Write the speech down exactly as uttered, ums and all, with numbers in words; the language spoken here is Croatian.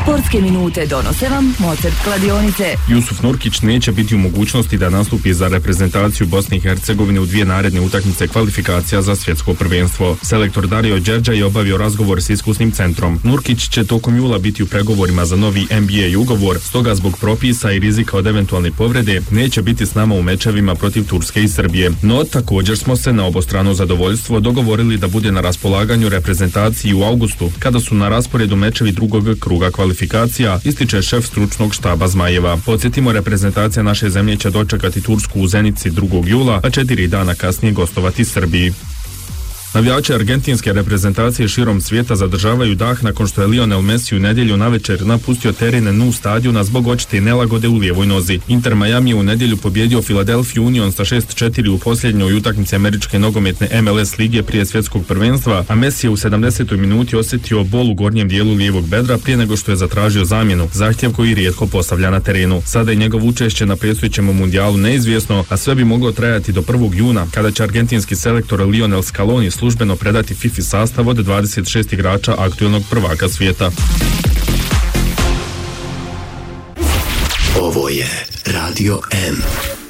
Sportske minute donose vam Mozart kladionice. Jusuf Nurkić neće biti u mogućnosti da nastupi za reprezentaciju Bosne i Hercegovine u dvije naredne utakmice kvalifikacija za svjetsko prvenstvo. Selektor Dario Đerđaj je obavio razgovor s iskusnim centrom. Nurkić će tokom jula biti u pregovorima za novi N B A ugovor, stoga zbog propisa i rizika od eventualne povrede neće biti s nama u mečevima protiv Turske i Srbije. No također smo se na obostrano zadovoljstvo dogovorili da bude na raspolaganju reprezentaciji u augustu, kada su na rasporedu mečevi drugog kruga kvalifikacija, ističe šef stručnog štaba Zmajeva. Podsjetimo, reprezentacija naše zemlje će dočekati Tursku u Zenici drugog jula, a četiri dana kasnije gostovati Srbiji. Navijači argentinske reprezentacije širom svijeta zadržavaju dah nakon što je Lionel Messi u nedjelju navečer napustio teren Nou stadiona zbog očite nelagode u lijevoj nozi. Inter Miami je u nedjelju pobjedio Philadelphia Union sa šest četiri u posljednjoj utakmici američke nogometne M L S lige prije svjetskog prvenstva, a Messi je u sedamdesetoj minuti osjetio bol u gornjem dijelu lijevog bedra prije nego što je zatražio zamjenu, zahtjev koji rijetko postavlja na terenu. Sada je njegov učešće na predstojećem mundijalu neizvjesno, a sve bi moglo trajati do prvog juna, kada će argentinski selektor Lionel Scaloni službeno predati FIFA sastav od dvadeset šest igrača aktuelnog prvaka svijeta. Ovo je Radio M.